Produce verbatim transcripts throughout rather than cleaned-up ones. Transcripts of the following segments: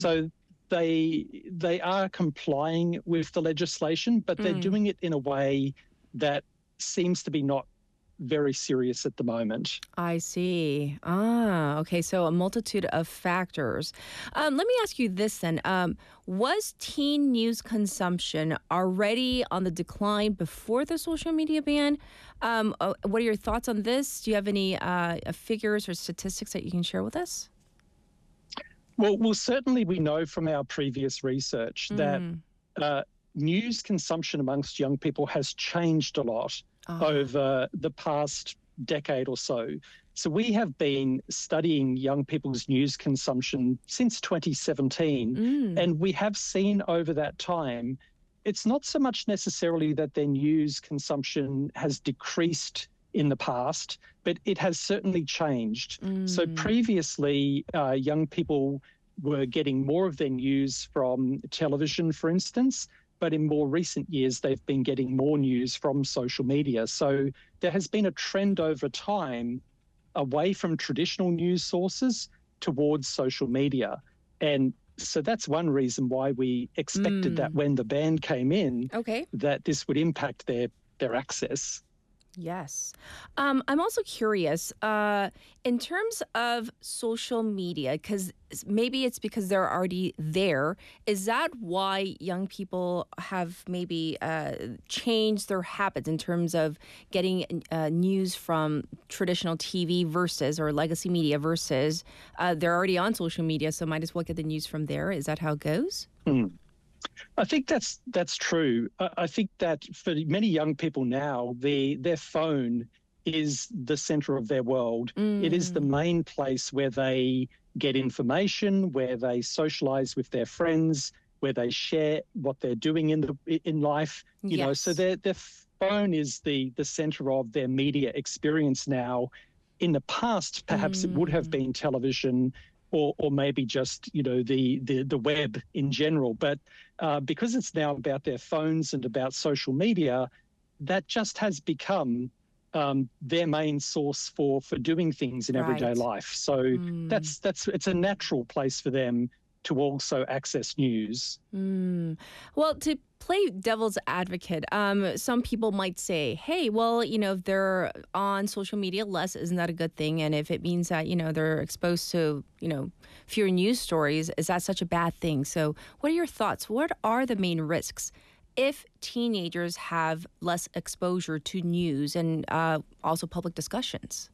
So they they are complying with the legislation, but they're Mm. doing it in a way that seems to be not very serious at the moment. I see. Ah, okay. So a multitude of factors. Um, let me ask you this then. Um, was teen news consumption already on the decline before the social media ban? Um, uh, what are your thoughts on this? Do you have any uh, uh, figures or statistics that you can share with us? Well, well, certainly we know from our previous research that Mm. uh, news consumption amongst young people has changed a lot Ah. over the past decade or so. So we have been studying young people's news consumption since twenty seventeen, Mm. and we have seen over that time, it's not so much necessarily that their news consumption has decreased in the past, but it has certainly changed. So Mm. previously, uh, young people were getting more of their news from television, for instance, but in more recent years, they've been getting more news from social media. So there has been a trend over time away from traditional news sources towards social media. And so that's one reason why we expected that Mm. when the ban came in, Okay. that this would impact their, their access. Yes. Um, I'm also curious uh, in terms of social media, because maybe it's because they're already there. Is that why young people have maybe uh, changed their habits in terms of getting uh, news from traditional T V versus or legacy media versus uh, they're already on social media, so might as well get the news from there? Is that how it goes? Hmm. I think that's that's true. I, I think that for many young people now, the, their phone is the center of their world. It is the Mm. main place where they get information, where they socialize with their friends, where they share what they're doing in the in life. You know, so Yes. their their phone is the the center of their media experience now. In the past, perhaps it would have Mm. been television or or maybe just, you know, the the the web in general. But uh, because it's now about their phones and about social media, that just has become um, their main source for for doing things in everyday Right. life. So Mm. that's that's it's a natural place for them to also access news. Mm. Well, to play devil's advocate, um, some people might say, hey, well, you know, if they're on social media less, isn't that a good thing? And if it means that, you know, they're exposed to, you know, fewer news stories, is that such a bad thing? So what are your thoughts? What are the main risks if teenagers have less exposure to news and uh, also public discussions?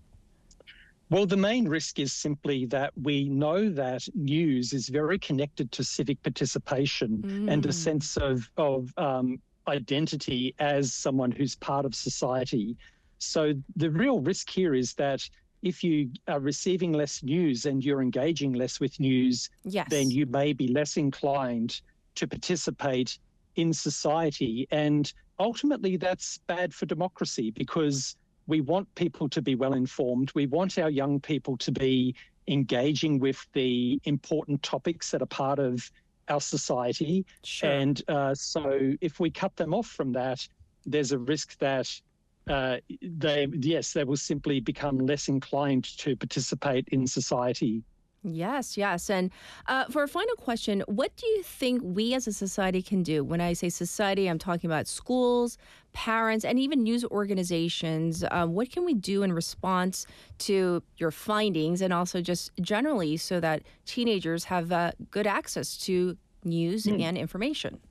Well, the main risk is simply that we know that news is very connected to civic participation and a Mm. sense of, of um, identity as someone who's part of society. So the real risk here is that if you are receiving less news and you're engaging less with news, then Yes. you may be less inclined to participate in society. And ultimately, that's bad for democracy because we want people to be well informed. We want our young people to be engaging with the important topics that are part of our society. Sure. And uh, so if we cut them off from that, there's a risk that uh, they, yes, they will simply become less inclined to participate in society. Yes, yes. And uh, for a final question, what do you think we as a society can do? When I say society, I'm talking about schools, parents, and even news organizations. Um, what can we do in response to your findings and also just generally so that teenagers have uh, good access to news Mm. and information?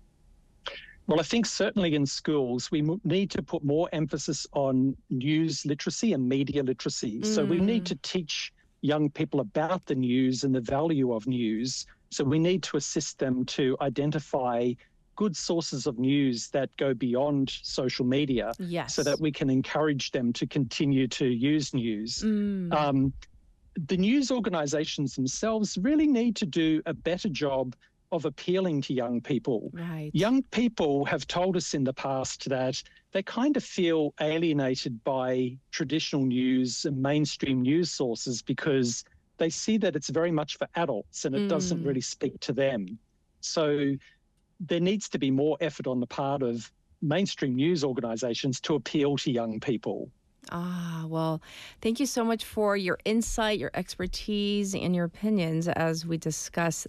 Well, I think certainly in schools, we m- need to put more emphasis on news literacy and media literacy. So we need Mm, to teach young people about the news and the value of news. So we need to assist them to identify good sources of news that go beyond social media so that yes. we can encourage them to continue to use news. Mm, Um, the news organizations themselves really need to do a better job of appealing to young people. right. Young people have told us in the past that they kind of feel alienated by traditional news and mainstream news sources because they see that it's very much for adults and it doesn't Mm. really speak to them. So there needs to be more effort on the part of mainstream news organizations to appeal to young people. Ah, well, thank you so much for your insight, your expertise, and your opinions as we discuss